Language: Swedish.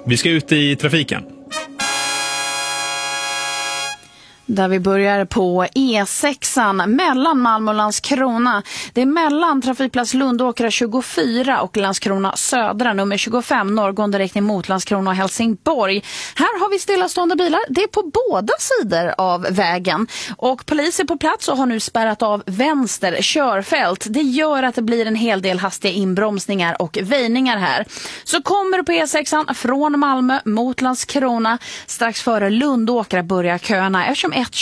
Vi ska ut i trafiken. Där vi börjar på E6 mellan Malmö och Landskrona. Det är mellan trafikplats Lundåkra 24 och Landskrona södra nummer 25 norrgående riktning mot Landskrona och Helsingborg. Här har vi stillastående bilar. Det är på båda sidor av vägen. Och polis är på plats och har nu spärrat av vänster körfält. Det gör att det blir en hel del hastiga inbromsningar och väjningar här. Så kommer du på E6 från Malmö mot Landskrona. Strax före Lundåkra börjar köerna eftersom ett